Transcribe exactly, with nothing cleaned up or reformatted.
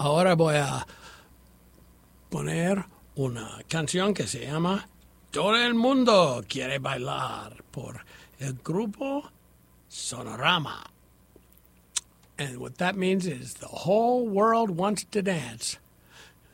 Ahora voy a poner una canción que se llama Todo el mundo quiere bailar por el grupo Sonorama. And what that means is the whole world wants to dance.